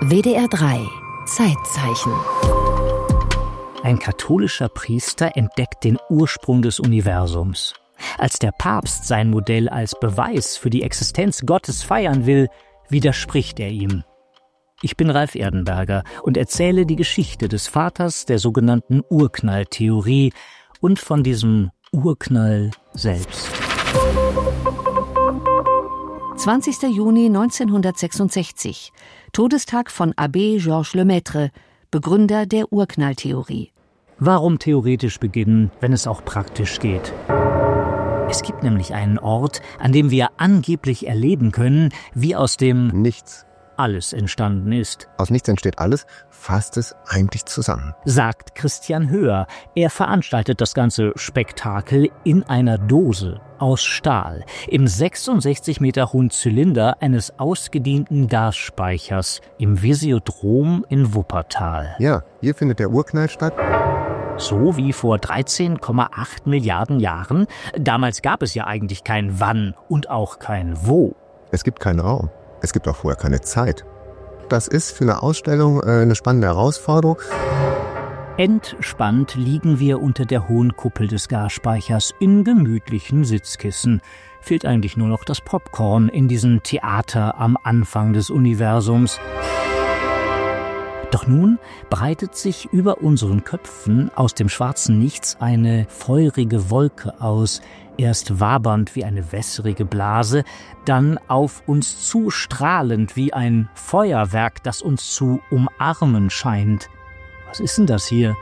WDR 3 Zeitzeichen. Ein katholischer Priester entdeckt den Ursprung des Universums. Als der Papst sein Modell als Beweis für die Existenz Gottes feiern will, widerspricht er ihm. Ich bin Ralf Erdenberger und erzähle die Geschichte des Vaters der sogenannten Urknalltheorie und von diesem Urknall selbst. 20. Juni 1966, Todestag von Abbé Georges Lemaitre, Begründer der Urknalltheorie. Warum theoretisch beginnen, wenn es auch praktisch geht? Es gibt nämlich einen Ort, an dem wir angeblich erleben können, wie aus dem Nichts alles entstanden ist. Aus nichts entsteht alles, fasst es eigentlich zusammen. Sagt Christian Höher. Er veranstaltet das ganze Spektakel in einer Dose aus Stahl, im 66 Meter hohen Zylinder eines ausgedienten Gasspeichers im Visiodrom in Wuppertal. Ja, hier findet der Urknall statt. So wie vor 13,8 Milliarden Jahren. Damals gab es ja eigentlich kein Wann und auch kein Wo. Es gibt keinen Raum. Es gibt auch vorher keine Zeit. Das ist für eine Ausstellung eine spannende Herausforderung. Entspannt liegen wir unter der hohen Kuppel des Gasspeichers in gemütlichen Sitzkissen. Fehlt eigentlich nur noch das Popcorn in diesem Theater am Anfang des Universums. Doch nun breitet sich über unseren Köpfen aus dem schwarzen Nichts eine feurige Wolke aus, erst wabernd wie eine wässrige Blase, dann auf uns zu strahlend wie ein Feuerwerk, das uns zu umarmen scheint. Was ist denn das hier?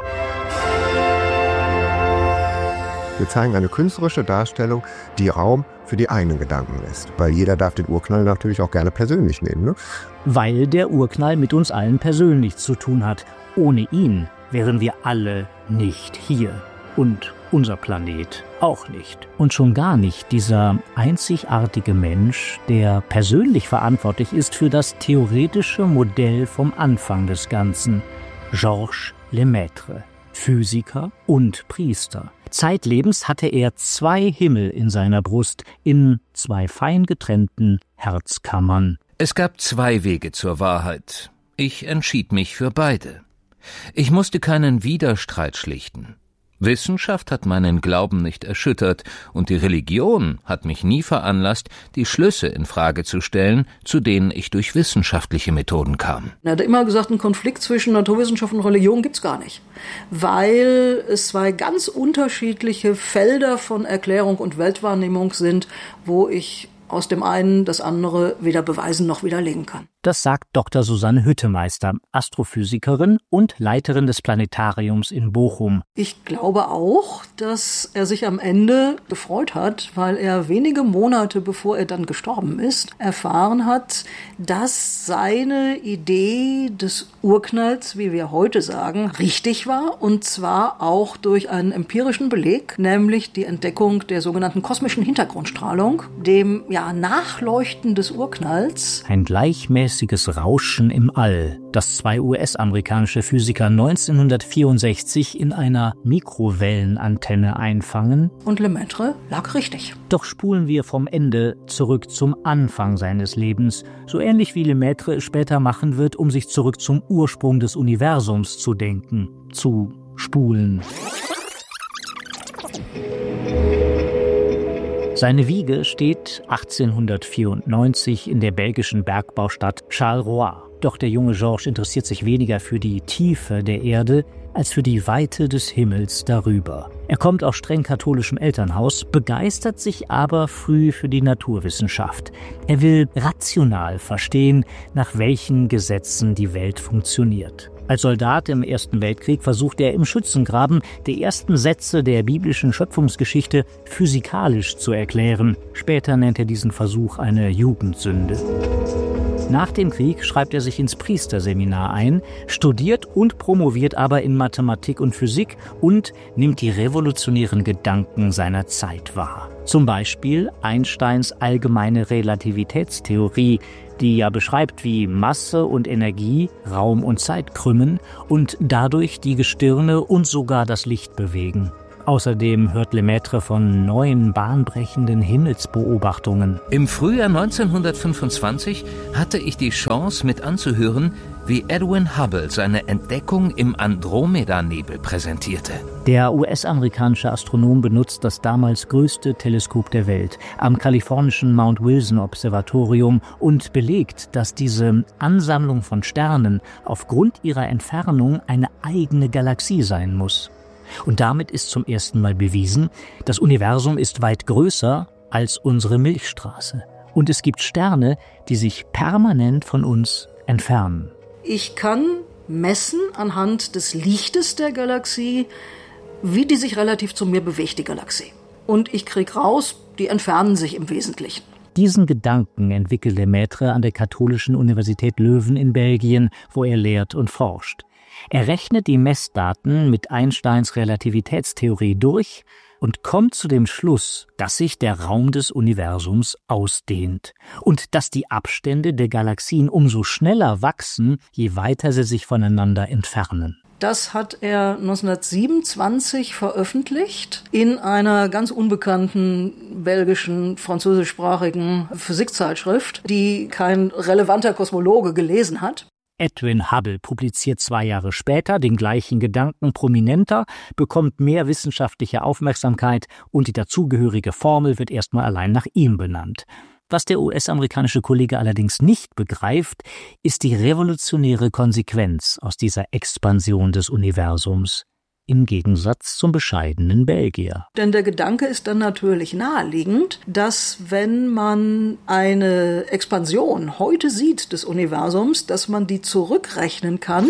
Wir zeigen eine künstlerische Darstellung, die Raum für die eigenen Gedanken lässt. Weil jeder darf den Urknall natürlich auch gerne persönlich nehmen, ne? Weil der Urknall mit uns allen persönlich zu tun hat. Ohne ihn wären wir alle nicht hier. Und unser Planet auch nicht. Und schon gar nicht dieser einzigartige Mensch, der persönlich verantwortlich ist für das theoretische Modell vom Anfang des Ganzen. Georges Lemaitre, Physiker und Priester. Zeitlebens hatte er 2 Himmel in seiner Brust, in 2 fein getrennten Herzkammern. Es gab 2 Wege zur Wahrheit. Ich entschied mich für beide. Ich musste keinen Widerstreit schlichten. Wissenschaft hat meinen Glauben nicht erschüttert und die Religion hat mich nie veranlasst, die Schlüsse in Frage zu stellen, zu denen ich durch wissenschaftliche Methoden kam. Er hat immer gesagt, einen Konflikt zwischen Naturwissenschaft und Religion gibt's gar nicht, weil es 2 ganz unterschiedliche Felder von Erklärung und Weltwahrnehmung sind, wo ich aus dem einen das andere weder beweisen noch widerlegen kann. Das sagt Dr. Susanne Hüttemeister, Astrophysikerin und Leiterin des Planetariums in Bochum. Ich glaube auch, dass er sich am Ende gefreut hat, weil er wenige Monate bevor er dann gestorben ist, erfahren hat, dass seine Idee des Urknalls, wie wir heute sagen, richtig war, und zwar auch durch einen empirischen Beleg, nämlich die Entdeckung der sogenannten kosmischen Hintergrundstrahlung, dem Nachleuchten des Urknalls. Ein gleichmäßiges Rauschen im All, das 2 US-amerikanische Physiker 1964 in einer Mikrowellenantenne einfangen. Und Lemaitre lag richtig. Doch spulen wir vom Ende zurück zum Anfang seines Lebens, so ähnlich wie Lemaitre es später machen wird, um sich zurück zum Ursprung des Universums zu denken, zu spulen. Seine Wiege steht 1894 in der belgischen Bergbaustadt Charleroi. Doch der junge Georges interessiert sich weniger für die Tiefe der Erde als für die Weite des Himmels darüber. Er kommt aus streng katholischem Elternhaus, begeistert sich aber früh für die Naturwissenschaft. Er will rational verstehen, nach welchen Gesetzen die Welt funktioniert. Als Soldat im Ersten Weltkrieg versucht er im Schützengraben die ersten Sätze der biblischen Schöpfungsgeschichte physikalisch zu erklären. Später nennt er diesen Versuch eine Jugendsünde. Nach dem Krieg schreibt er sich ins Priesterseminar ein, studiert und promoviert aber in Mathematik und Physik und nimmt die revolutionären Gedanken seiner Zeit wahr. Zum Beispiel Einsteins allgemeine Relativitätstheorie, die ja beschreibt, wie Masse und Energie Raum und Zeit krümmen und dadurch die Gestirne und sogar das Licht bewegen. Außerdem hört Lemaitre von neuen, bahnbrechenden Himmelsbeobachtungen. Im Frühjahr 1925 hatte ich die Chance, mit anzuhören, wie Edwin Hubble seine Entdeckung im Andromeda-Nebel präsentierte. Der US-amerikanische Astronom benutzt das damals größte Teleskop der Welt am kalifornischen Mount Wilson-Observatorium und belegt, dass diese Ansammlung von Sternen aufgrund ihrer Entfernung eine eigene Galaxie sein muss. Und damit ist zum ersten Mal bewiesen, das Universum ist weit größer als unsere Milchstraße. Und es gibt Sterne, die sich permanent von uns entfernen. Ich kann messen anhand des Lichtes der Galaxie, wie die sich relativ zu mir bewegt, die Galaxie. Und ich kriege raus, die entfernen sich im Wesentlichen. Diesen Gedanken entwickelt Lemaitre an der Katholischen Universität Leuven in Belgien, wo er lehrt und forscht. Er rechnet die Messdaten mit Einsteins Relativitätstheorie durch und kommt zu dem Schluss, dass sich der Raum des Universums ausdehnt und dass die Abstände der Galaxien umso schneller wachsen, je weiter sie sich voneinander entfernen. Das hat er 1927 veröffentlicht in einer ganz unbekannten belgischen, französischsprachigen Physikzeitschrift, die kein relevanter Kosmologe gelesen hat. Edwin Hubble publiziert 2 Jahre später den gleichen Gedanken prominenter, bekommt mehr wissenschaftliche Aufmerksamkeit und die dazugehörige Formel wird erstmal allein nach ihm benannt. Was der US-amerikanische Kollege allerdings nicht begreift, ist die revolutionäre Konsequenz aus dieser Expansion des Universums. Im Gegensatz zum bescheidenen Belgier. Denn der Gedanke ist dann natürlich naheliegend, dass wenn man eine Expansion heute sieht des Universums, dass man die zurückrechnen kann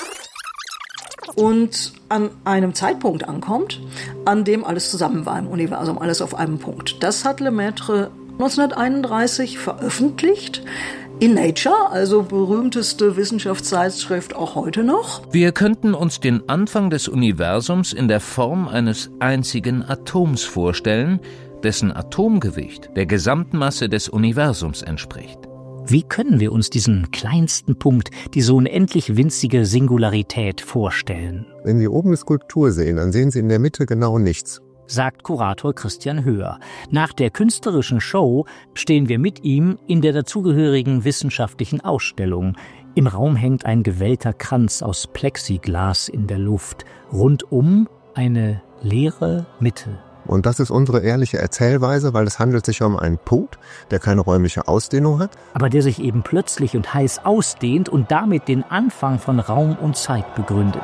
und an einem Zeitpunkt ankommt, an dem alles zusammen war im Universum, alles auf einem Punkt. Das hat Lemaitre 1931 veröffentlicht. In Nature, also berühmteste Wissenschaftszeitschrift auch heute noch. Wir könnten uns den Anfang des Universums in der Form eines einzigen Atoms vorstellen, dessen Atomgewicht der Gesamtmasse des Universums entspricht. Wie können wir uns diesen kleinsten Punkt, diese unendlich winzige Singularität vorstellen? Wenn Sie oben eine Skulptur sehen, dann sehen Sie in der Mitte genau nichts, sagt Kurator Christian Höher. Nach der künstlerischen Show stehen wir mit ihm in der dazugehörigen wissenschaftlichen Ausstellung. Im Raum hängt ein gewellter Kranz aus Plexiglas in der Luft. Rundum eine leere Mitte. Und das ist unsere ehrliche Erzählweise, weil es handelt sich um einen Punkt, der keine räumliche Ausdehnung hat. Aber der sich eben plötzlich und heiß ausdehnt und damit den Anfang von Raum und Zeit begründet.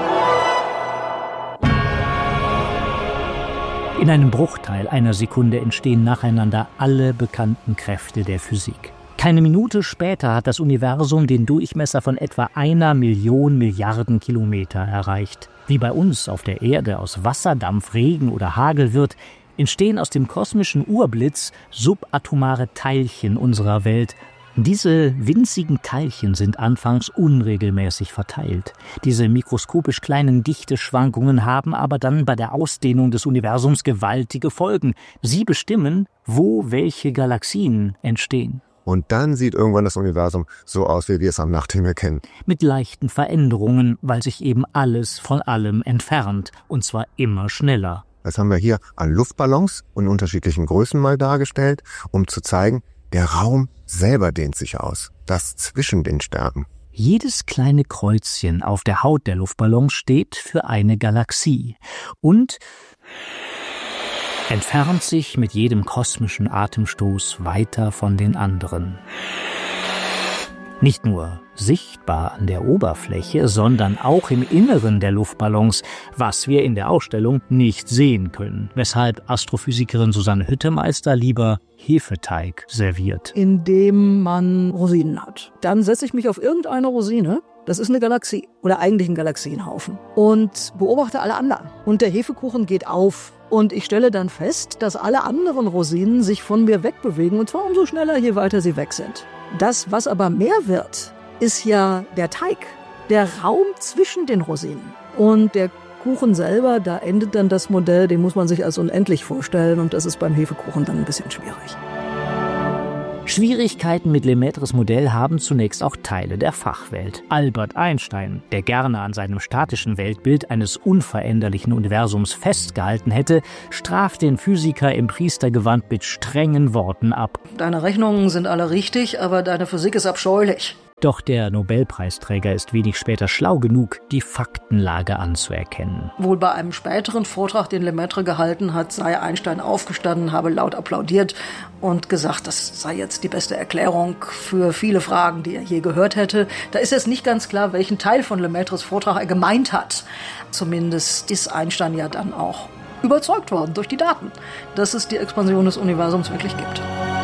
In einem Bruchteil einer Sekunde entstehen nacheinander alle bekannten Kräfte der Physik. Keine Minute später hat das Universum den Durchmesser von etwa 1 Million Milliarden Kilometer erreicht. Wie bei uns auf der Erde aus Wasserdampf, Regen oder Hagel wird, entstehen aus dem kosmischen Urblitz subatomare Teilchen unserer Welt. Diese winzigen Teilchen sind anfangs unregelmäßig verteilt. Diese mikroskopisch kleinen Dichteschwankungen haben aber dann bei der Ausdehnung des Universums gewaltige Folgen. Sie bestimmen, wo welche Galaxien entstehen. Und dann sieht irgendwann das Universum so aus, wie wir es am Nachthimmel kennen. Mit leichten Veränderungen, weil sich eben alles von allem entfernt. Und zwar immer schneller. Das haben wir hier an Luftballons in unterschiedlichen Größen mal dargestellt, um zu zeigen, der Raum selber dehnt sich aus, das zwischen den Sternen. Jedes kleine Kreuzchen auf der Haut der Luftballons steht für eine Galaxie und entfernt sich mit jedem kosmischen Atemstoß weiter von den anderen. Nicht nur sichtbar an der Oberfläche, sondern auch im Inneren der Luftballons, was wir in der Ausstellung nicht sehen können, weshalb Astrophysikerin Susanne Hüttemeister lieber Hefeteig serviert. Indem man Rosinen hat. Dann setze ich mich auf irgendeine Rosine, das ist eine Galaxie oder eigentlich ein Galaxienhaufen, und beobachte alle anderen. Und der Hefekuchen geht auf. Und ich stelle dann fest, dass alle anderen Rosinen sich von mir wegbewegen, und zwar umso schneller, je weiter sie weg sind. Das, was aber mehr wird, ist ja der Teig, der Raum zwischen den Rosinen. Und der Kuchen selber, da endet dann das Modell, den muss man sich als unendlich vorstellen, und das ist beim Hefekuchen dann ein bisschen schwierig. Schwierigkeiten mit Lemaîtres Modell haben zunächst auch Teile der Fachwelt. Albert Einstein, der gerne an seinem statischen Weltbild eines unveränderlichen Universums festgehalten hätte, straft den Physiker im Priestergewand mit strengen Worten ab. Deine Rechnungen sind alle richtig, aber deine Physik ist abscheulich. Doch der Nobelpreisträger ist wenig später schlau genug, die Faktenlage anzuerkennen. Wohl bei einem späteren Vortrag, den Lemaitre gehalten hat, sei Einstein aufgestanden, habe laut applaudiert und gesagt, das sei jetzt die beste Erklärung für viele Fragen, die er je gehört hätte. Da ist jetzt nicht ganz klar, welchen Teil von Lemaitres Vortrag er gemeint hat. Zumindest ist Einstein ja dann auch überzeugt worden durch die Daten, dass es die Expansion des Universums wirklich gibt.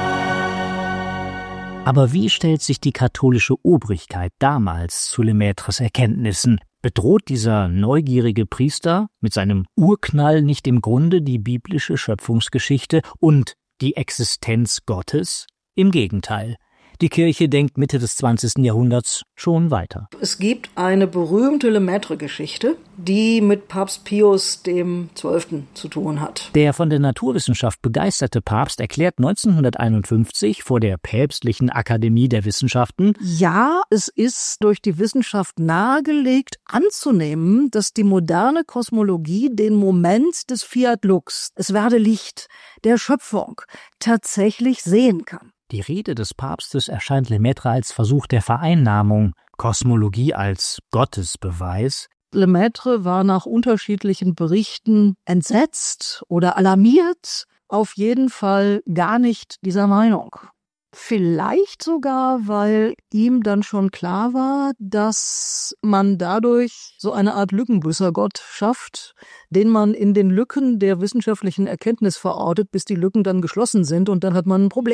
Aber wie stellt sich die katholische Obrigkeit damals zu Lemaitres Erkenntnissen? Bedroht dieser neugierige Priester mit seinem Urknall nicht im Grunde die biblische Schöpfungsgeschichte und die Existenz Gottes? Im Gegenteil. Die Kirche denkt Mitte des 20. Jahrhunderts schon weiter. Es gibt eine berühmte Lemaitre-Geschichte, die mit Papst Pius XII. Zu tun hat. Der von der Naturwissenschaft begeisterte Papst erklärt 1951 vor der Päpstlichen Akademie der Wissenschaften: Ja, es ist durch die Wissenschaft nahegelegt anzunehmen, dass die moderne Kosmologie den Moment des Fiat Lux, es werde Licht, der Schöpfung, tatsächlich sehen kann. Die Rede des Papstes erscheint Lemaitre als Versuch der Vereinnahmung, Kosmologie als Gottesbeweis. Lemaitre war nach unterschiedlichen Berichten entsetzt oder alarmiert, auf jeden Fall gar nicht dieser Meinung. Vielleicht sogar, weil ihm dann schon klar war, dass man dadurch so eine Art Lückenbüßergott schafft, den man in den Lücken der wissenschaftlichen Erkenntnis verortet, bis die Lücken dann geschlossen sind, und dann hat man ein Problem.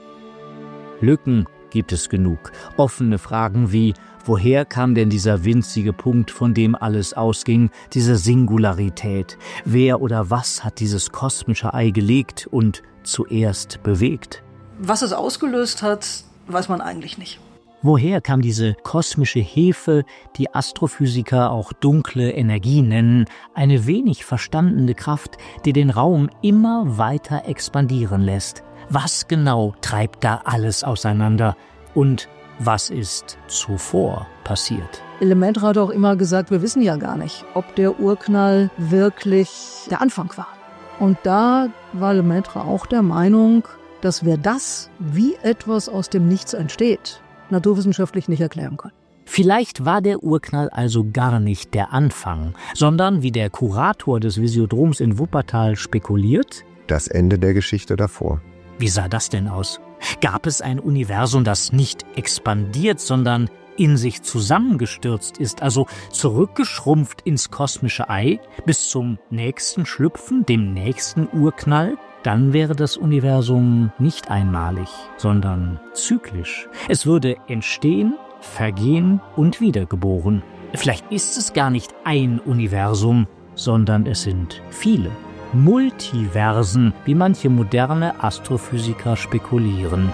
Lücken gibt es genug. Offene Fragen wie: Woher kam denn dieser winzige Punkt, von dem alles ausging, diese Singularität? Wer oder was hat dieses kosmische Ei gelegt und zuerst bewegt? Was es ausgelöst hat, weiß man eigentlich nicht. Woher kam diese kosmische Hefe, die Astrophysiker auch dunkle Energie nennen, eine wenig verstandene Kraft, die den Raum immer weiter expandieren lässt? Was genau treibt da alles auseinander? Und was ist zuvor passiert? Lemaitre hat auch immer gesagt, wir wissen ja gar nicht, ob der Urknall wirklich der Anfang war. Und da war Lemaitre auch der Meinung, dass wir das, wie etwas aus dem Nichts entsteht, naturwissenschaftlich nicht erklären können. Vielleicht war der Urknall also gar nicht der Anfang, sondern, wie der Kurator des Visiodroms in Wuppertal spekuliert, das Ende der Geschichte davor. Wie sah das denn aus? Gab es ein Universum, das nicht expandiert, sondern in sich zusammengestürzt ist, also zurückgeschrumpft ins kosmische Ei, bis zum nächsten Schlüpfen, dem nächsten Urknall? Dann wäre das Universum nicht einmalig, sondern zyklisch. Es würde entstehen, vergehen und wiedergeboren. Vielleicht ist es gar nicht ein Universum, sondern es sind viele. Multiversen, wie manche moderne Astrophysiker spekulieren.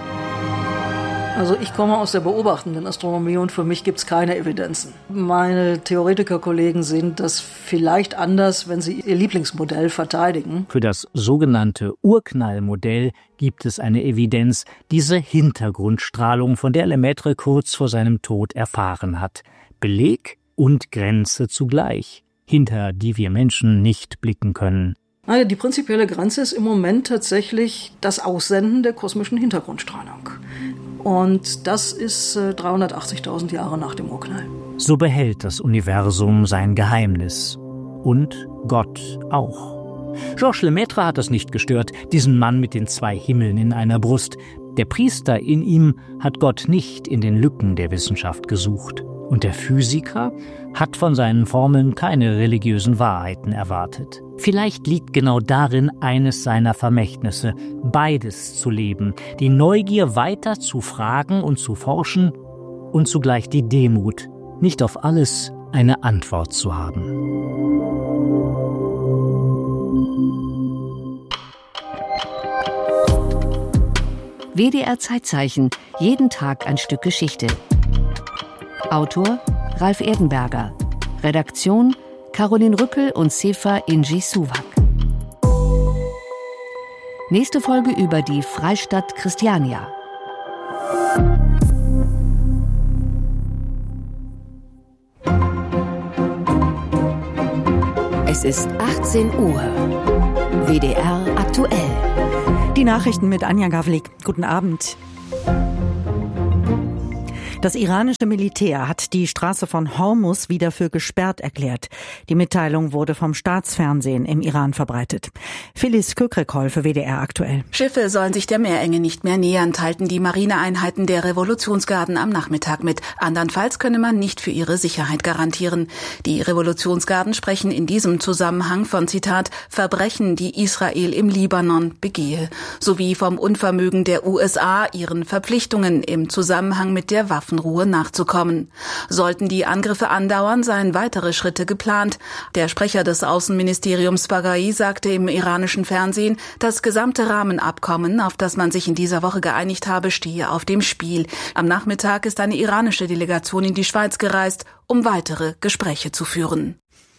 Also ich komme aus der beobachtenden Astronomie und für mich gibt es keine Evidenzen. Meine Theoretikerkollegen sehen das vielleicht anders, wenn sie ihr Lieblingsmodell verteidigen. Für das sogenannte Urknallmodell gibt es eine Evidenz, diese Hintergrundstrahlung, von der Lemaitre kurz vor seinem Tod erfahren hat. Beleg und Grenze zugleich, hinter die wir Menschen nicht blicken können. Die prinzipielle Grenze ist im Moment tatsächlich das Aussenden der kosmischen Hintergrundstrahlung. Und das ist 380.000 Jahre nach dem Urknall. So behält das Universum sein Geheimnis. Und Gott auch. Georges Lemaitre hat das nicht gestört, diesen Mann mit den 2 Himmeln in einer Brust. Der Priester in ihm hat Gott nicht in den Lücken der Wissenschaft gesucht. Und der Physiker hat von seinen Formeln keine religiösen Wahrheiten erwartet. Vielleicht liegt genau darin eines seiner Vermächtnisse, beides zu leben, die Neugier weiter zu fragen und zu forschen und zugleich die Demut, nicht auf alles eine Antwort zu haben. WDR Zeitzeichen, jeden Tag ein Stück Geschichte. Autor Ralf Erdenberger. Redaktion Caroline Rückel und Sefa Inji Suwak. Nächste Folge über die Freistadt Christiania. Es ist 18 Uhr. WDR aktuell. Die Nachrichten mit Anja Gavlik. Guten Abend. Das iranische Militär hat die Straße von Hormuz wieder für gesperrt erklärt. Die Mitteilung wurde vom Staatsfernsehen im Iran verbreitet. Phyllis Kökrekol für WDR aktuell. Schiffe sollen sich der Meerenge nicht mehr nähern, teilten die Marineeinheiten der Revolutionsgarden am Nachmittag mit. Andernfalls könne man nicht für ihre Sicherheit garantieren. Die Revolutionsgarden sprechen in diesem Zusammenhang von, Zitat, Verbrechen, die Israel im Libanon begehe, sowie vom Unvermögen der USA, ihren Verpflichtungen im Zusammenhang mit der Waffenruhe nachzukommen. Sollten die Angriffe andauern, seien weitere Schritte geplant. Der Sprecher des Außenministeriums Baghai sagte im iranischen Fernsehen, das gesamte Rahmenabkommen, auf das man sich in dieser Woche geeinigt habe, stehe auf dem Spiel. Am Nachmittag ist eine iranische Delegation in die Schweiz gereist, um weitere Gespräche zu führen.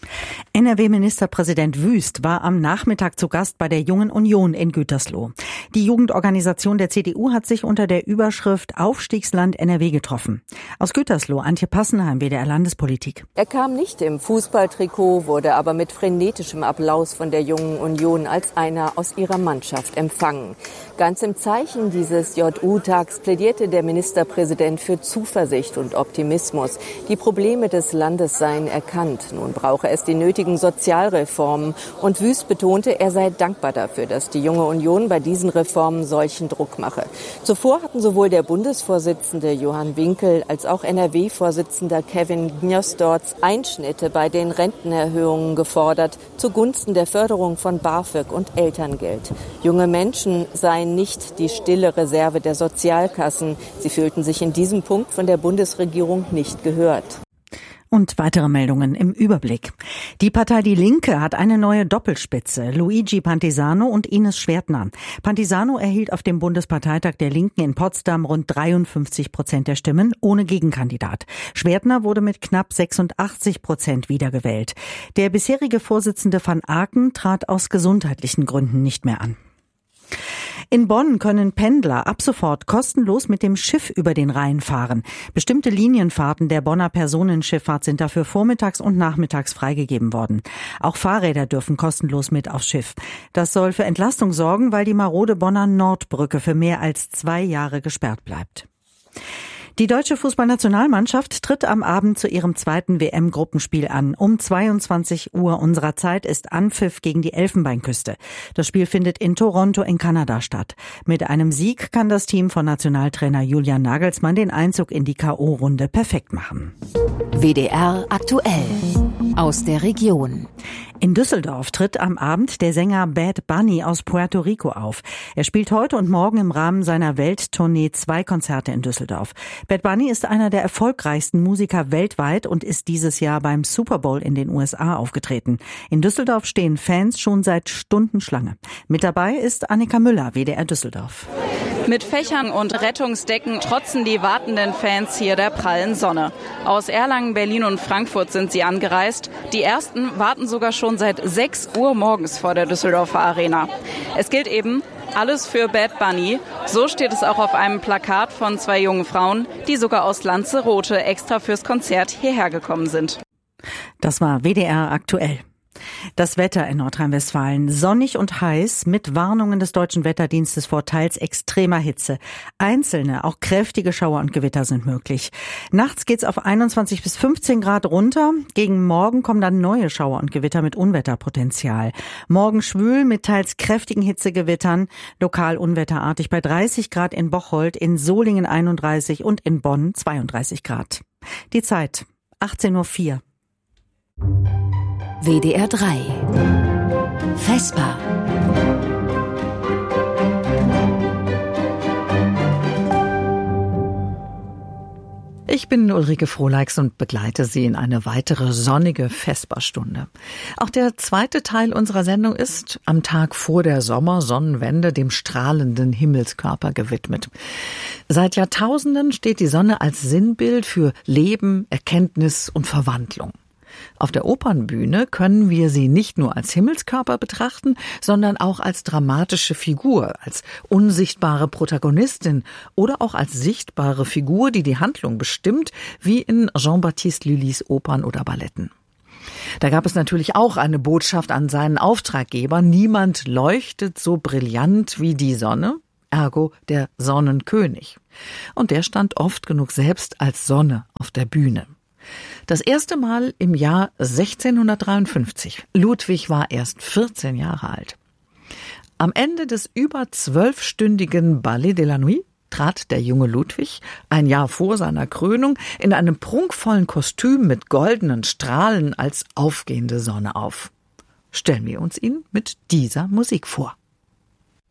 NRW-Ministerpräsident Wüst war am Nachmittag zu Gast bei der Jungen Union in Gütersloh. Die Jugendorganisation der CDU hat sich unter der Überschrift Aufstiegsland NRW getroffen. Aus Gütersloh, Antje Passenheim, WDR Landespolitik. Er kam nicht im Fußballtrikot, wurde aber mit frenetischem Applaus von der Jungen Union als einer aus ihrer Mannschaft empfangen. Ganz im Zeichen dieses JU-Tags plädierte der Ministerpräsident für Zuversicht und Optimismus. Die Probleme des Landes seien erkannt. Nun brauche es die nötigen Sozialreformen. Und Wüst betonte, er sei dankbar dafür, dass die Junge Union bei diesen Reformen solchen Druck mache. Zuvor hatten sowohl der Bundesvorsitzende Johann Winkel als auch NRW-Vorsitzender Kevin Gnosdorz Einschnitte bei den Rentenerhöhungen gefordert, zugunsten der Förderung von BAföG und Elterngeld. Junge Menschen seien nicht die stille Reserve der Sozialkassen. Sie fühlten sich in diesem Punkt von der Bundesregierung nicht gehört. Und weitere Meldungen im Überblick. Die Partei Die Linke hat eine neue Doppelspitze, Luigi Pantisano und Ines Schwertner. Pantisano erhielt auf dem Bundesparteitag der Linken in Potsdam rund 53% der Stimmen, ohne Gegenkandidat. Schwertner wurde mit knapp 86% wiedergewählt. Der bisherige Vorsitzende van Aken trat aus gesundheitlichen Gründen nicht mehr an. In Bonn können Pendler ab sofort kostenlos mit dem Schiff über den Rhein fahren. Bestimmte Linienfahrten der Bonner Personenschifffahrt sind dafür vormittags und nachmittags freigegeben worden. Auch Fahrräder dürfen kostenlos mit aufs Schiff. Das soll für Entlastung sorgen, weil die marode Bonner Nordbrücke für mehr als 2 Jahre gesperrt bleibt. Die deutsche Fußballnationalmannschaft tritt am Abend zu ihrem zweiten WM-Gruppenspiel an. Um 22 Uhr unserer Zeit ist Anpfiff gegen die Elfenbeinküste. Das Spiel findet in Toronto in Kanada statt. Mit einem Sieg kann das Team von Nationaltrainer Julian Nagelsmann den Einzug in die K.O.-Runde perfekt machen. WDR aktuell. Aus der Region. In Düsseldorf tritt am Abend der Sänger Bad Bunny aus Puerto Rico auf. Er spielt heute und morgen im Rahmen seiner Welttournee 2 Konzerte in Düsseldorf. Bad Bunny ist einer der erfolgreichsten Musiker weltweit und ist dieses Jahr beim Super Bowl in den USA aufgetreten. In Düsseldorf stehen Fans schon seit Stunden Schlange. Mit dabei ist Annika Müller, WDR Düsseldorf. Mit Fächern und Rettungsdecken trotzen die wartenden Fans hier der prallen Sonne. Aus Erlangen, Berlin und Frankfurt sind sie angereist. Die ersten warten sogar schon seit 6 Uhr morgens vor der Düsseldorfer Arena. Es gilt eben alles für Bad Bunny. So steht es auch auf einem Plakat von 2 jungen Frauen, die sogar aus Lanzarote extra fürs Konzert hierher gekommen sind. Das war WDR aktuell. Das Wetter in Nordrhein-Westfalen. Sonnig und heiß mit Warnungen des Deutschen Wetterdienstes vor teils extremer Hitze. Einzelne, auch kräftige Schauer und Gewitter sind möglich. Nachts geht's auf 21 bis 15 Grad runter. Gegen Morgen kommen dann neue Schauer und Gewitter mit Unwetterpotenzial. Morgen schwül mit teils kräftigen Hitzegewittern. Lokal unwetterartig bei 30 Grad in Bocholt, in Solingen 31 und in Bonn 32 Grad. Die Zeit 18:04 Uhr. WDR 3 Vesper. Ich bin Ulrike Frohleix und begleite Sie in eine weitere sonnige Vesperstunde. Auch der zweite Teil unserer Sendung ist am Tag vor der Sommersonnenwende dem strahlenden Himmelskörper gewidmet. Seit Jahrtausenden steht die Sonne als Sinnbild für Leben, Erkenntnis und Verwandlung. Auf der Opernbühne können wir sie nicht nur als Himmelskörper betrachten, sondern auch als dramatische Figur, als unsichtbare Protagonistin oder auch als sichtbare Figur, die die Handlung bestimmt, wie in Jean-Baptiste Lully's Opern oder Balletten. Da gab es natürlich auch eine Botschaft an seinen Auftraggeber. Niemand leuchtet so brillant wie die Sonne, ergo der Sonnenkönig. Und der stand oft genug selbst als Sonne auf der Bühne. Das erste Mal im Jahr 1653. Ludwig war erst 14 Jahre alt. Am Ende des über 12-stündigen Ballet de la Nuit trat der junge Ludwig, ein Jahr vor seiner Krönung, in einem prunkvollen Kostüm mit goldenen Strahlen als aufgehende Sonne auf. Stellen wir uns ihn mit dieser Musik vor.